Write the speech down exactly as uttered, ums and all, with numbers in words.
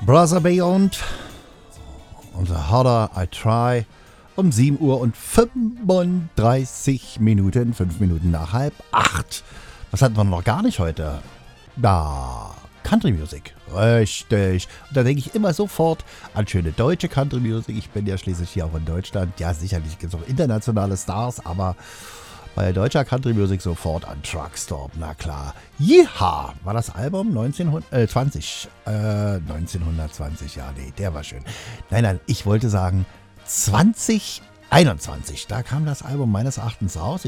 Brother Beyond und The Harder I Try um sieben Uhr und fünfunddreißig Minuten, fünf Minuten nach halb acht. Was hatten wir noch gar nicht heute? Da, Country Music. Richtig. Und da denke ich immer sofort an schöne deutsche Country Music. Ich bin ja schließlich hier auch in Deutschland. Ja, sicherlich gibt es auch internationale Stars, aber bei deutscher Country Music sofort an Truckstop, na klar. Yeehaw war das Album neunzehnhundertzwanzig. Äh, neunzehnhundertzwanzig, ja, nee, der war schön. Nein, nein, ich wollte sagen zwanzig einundzwanzig. Da kam das Album meines Erachtens raus.